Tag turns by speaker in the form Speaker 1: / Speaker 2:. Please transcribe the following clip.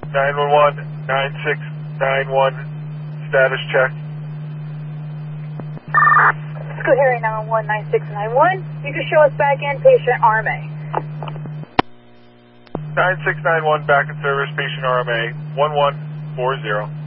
Speaker 1: 911, 9691, status check.
Speaker 2: Scoot Harry 911, 9691. You can show us back in, patient RMA.
Speaker 1: 9691, back in service, patient RMA, 1140.